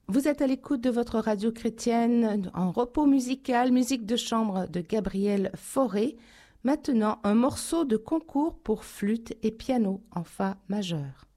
Vous êtes à l'écoute de votre radio chrétienne en repos musical, musique de chambre de Gabriel Fauré. Maintenant, un morceau de concours pour flûte et piano en fa majeur.